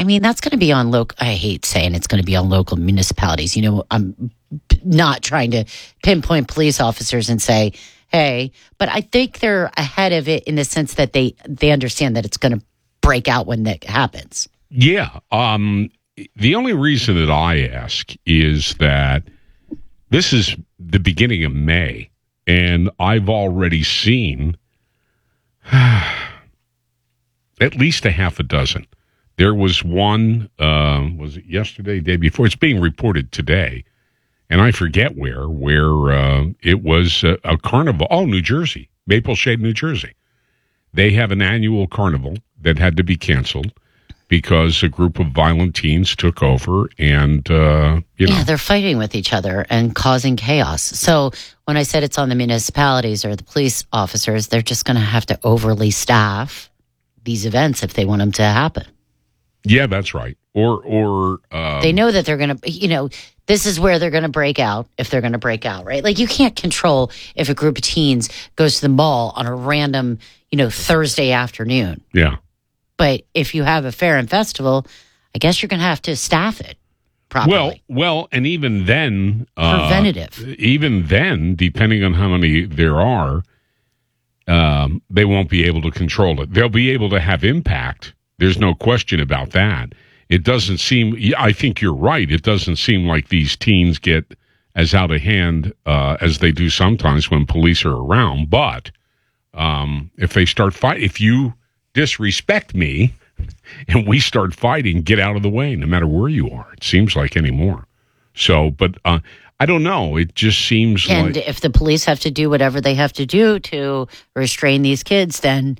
I mean, that's going to be on local. I hate saying it's going to be on local municipalities. I'm not trying to pinpoint police officers and say, hey, but I think they're ahead of it in the sense that they understand that it's going to break out when that happens. Yeah. The only reason that I ask is that this is the beginning of May, and I've already seen at least a half a dozen. There was one, was it yesterday, day before? It's being reported today, and I forget where it was a carnival. Oh, New Jersey, Maple Shade, New Jersey. They have an annual carnival that had to be canceled because a group of violent teens took over and, Yeah, they're fighting with each other and causing chaos. So when I said it's on the municipalities or the police officers, they're just going to have to overly staff these events if they want them to happen. Yeah, that's right. Or they know that they're going to, this is where they're going to break out if they're going to break out, right? Like you can't control if a group of teens goes to the mall on a random, Thursday afternoon. Yeah. But if you have a fair and festival, I guess you're going to have to staff it properly. Well, and even then, preventative. Even then, depending on how many there are, they won't be able to control it. They'll be able to have impact. There's no question about that. It doesn't seem. I think you're right. It doesn't seem like these teens get as out of hand as they do sometimes when police are around. But if they start fighting, if you disrespect me and we start fighting, get out of the way, no matter where you are. It seems like anymore. So, but I don't know. It just seems and if the police have to do whatever they have to do to restrain these kids, then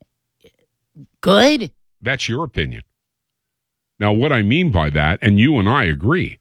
good. That's your opinion. Now, what I mean by that, and you and I agree,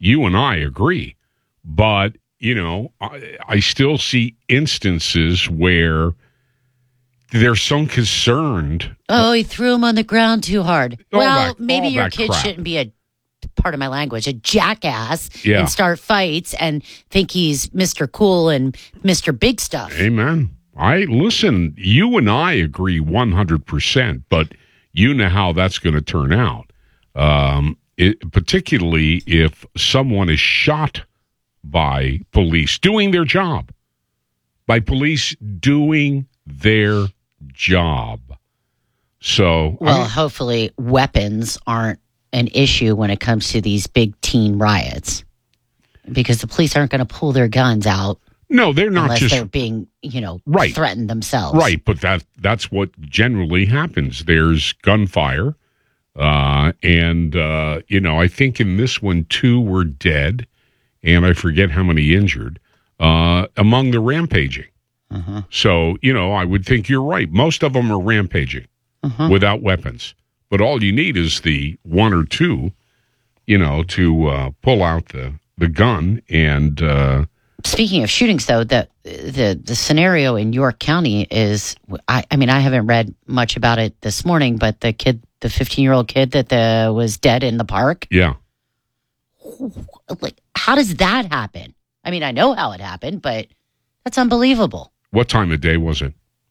but, I still see instances where they're so concerned. Oh, he threw him on the ground too hard. Maybe your kid crap. shouldn't be pardon my language, a jackass Yeah. and start fights and think he's Mr. Cool and Mr. Big Stuff. Amen. Listen, you and I agree 100%, but you know how that's going to turn out. Particularly if someone is shot by police doing their job. By police doing their job. So, hopefully weapons aren't an issue when it comes to these big teen riots, because the police aren't going to pull their guns out. No, they're not unless just they're being, right. threatened themselves. Right, but that's what generally happens. There's gunfire, and I think in this one 2 were dead, and I forget how many injured among the rampaging. Uh-huh. So, I would think you're right. Most of them are rampaging without weapons. But all you need is the 1 or 2, to pull out the gun. And speaking of shootings, though, the scenario in York County is, I haven't read much about it this morning, but the 15-year-old kid that was dead in the park. Yeah. Like, how does that happen? I mean, I know how it happened, but that's unbelievable. What time of day was it?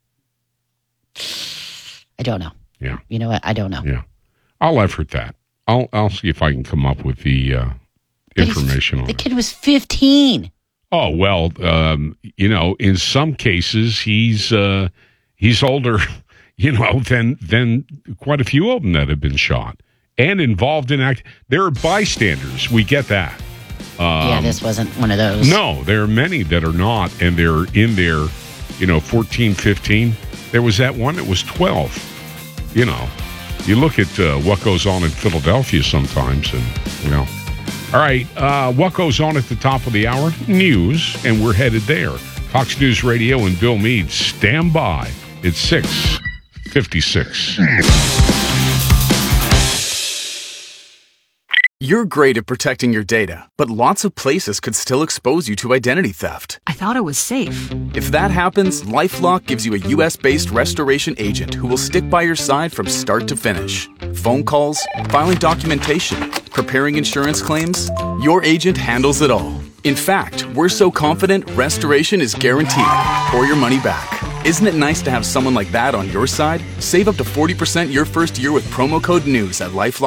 I don't know. Yeah. You know what? I don't know. Yeah. I'll effort that. I'll see if I can come up with the information on it. The kid was 15. Oh, well, in some cases he's older, than quite a few of them that have been shot and involved in There are bystanders. We get that. This wasn't one of those. No, there are many that are not, and they're in there, 14, 15. There was that one that was 12. You look at what goes on in Philadelphia sometimes, and, All right, what goes on at the top of the hour? News, and we're headed there. Fox News Radio and Bill Meade, stand by. It's 6:56. You're great at protecting your data, but lots of places could still expose you to identity theft. I thought it was safe. If that happens, LifeLock gives you a U.S.-based restoration agent who will stick by your side from start to finish. Phone calls, filing documentation, preparing insurance claims, your agent handles it all. In fact, we're so confident restoration is guaranteed or your money back. Isn't it nice to have someone like that on your side? Save up to 40% your first year with promo code NEWS at LifeLock.